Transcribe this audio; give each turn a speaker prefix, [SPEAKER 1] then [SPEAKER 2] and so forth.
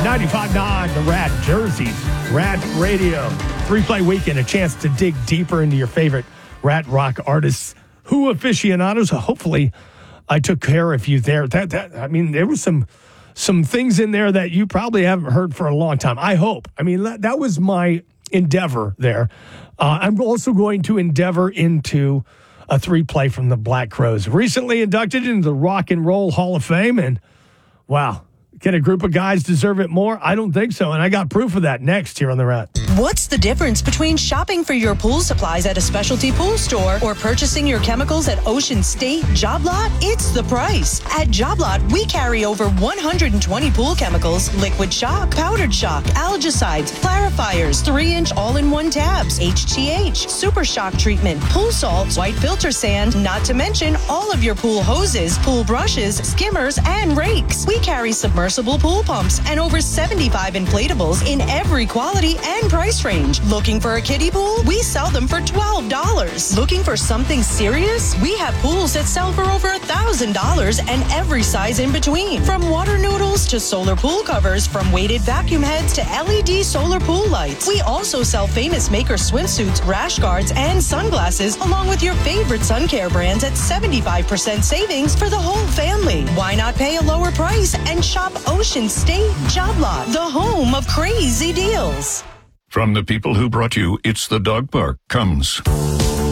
[SPEAKER 1] 95.9 The Rat, Jersey's Rat Radio. 3-play weekend, a chance to dig deeper into your favorite Rat Rock artists. Who aficionados? Hopefully, I took care of you there. There was some things in there that you probably haven't heard for a long time. I hope. That was my endeavor there. I'm also going to endeavor into a 3-play from the Black Crowes. Recently inducted into the Rock and Roll Hall of Fame, and wow. Can a group of guys deserve it more? I don't think so, and I got proof of that next here on The Rat.
[SPEAKER 2] What's the difference between shopping for your pool supplies at a specialty pool store or purchasing your chemicals at Ocean State Job Lot? It's the price. At Job Lot, we carry over 120 pool chemicals, liquid shock, powdered shock, algicides, clarifiers, 3-inch all-in-one tabs, HTH, super shock treatment, pool salts, white filter sand, not to mention all of your pool hoses, pool brushes, skimmers, and rakes. We carry submersible pool pumps and over 75 inflatables in every quality and price range. Looking for a kiddie pool? We sell them for $12. Looking for something serious? We have pools that sell for over $1,000 and every size in between. From water noodles to solar pool covers, from weighted vacuum heads to LED solar pool lights. We also sell Famous Maker swimsuits, rash guards, and sunglasses, along with your favorite sun care brands at 75% savings for the whole family. Why not pay a lower price and shop Ocean State Job Lot, the home of crazy deals.
[SPEAKER 3] From the people who brought you It's the Dog Park comes